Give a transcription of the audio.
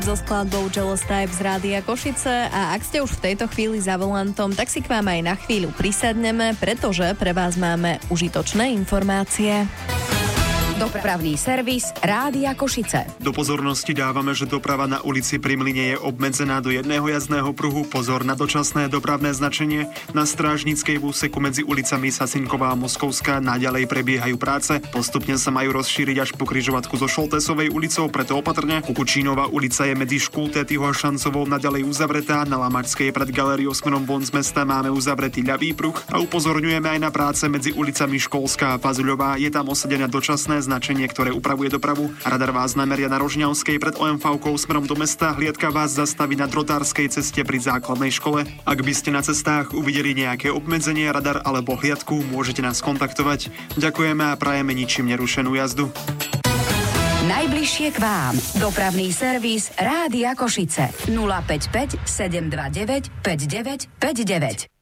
So skladbou Jealous Type z Rádia Košice a ak ste už v tejto chvíli za volantom, tak si k vám aj na chvíľu prisadneme, pretože pre vás máme užitočné informácie. Dopravný servis Rádia Košice. Do pozornosti dávame, že doprava na ulici Pri Mlyne je obmedzená do jedného jazdného pruhu. Pozor na dočasné dopravné značenie. Na strážnickej úseku medzi ulicami Sasinková a Moskovská naďalej prebiehajú práce. Postupne sa majú rozšíriť až po križovatku so Šoltésovej ulicou, preto opatrne. Kukučínová ulica je medzi Škultétyho a Šancovou naďalej uzavretá. Na Lamačskej pred galériou smerom von z mesta máme uzavretý ľavý pruh a upozorňujeme aj na práce medzi ulicami Školská a Fazuľová. Je tam osadené dočasné značenie, ktoré upravuje dopravu. Radar vás nameria na Rožňavskej pred OMV-kou smerom do mesta. Hliadka vás zastaví na Drotárskej ceste pri základnej škole. Ak by ste na cestách uvideli nejaké obmedzenie, radar alebo hliadku, môžete nás kontaktovať. Ďakujeme a prajeme ničím nerušenú jazdu. Najbližšie k vám. Dopravný servis Rádia Košice. 055 729 5959.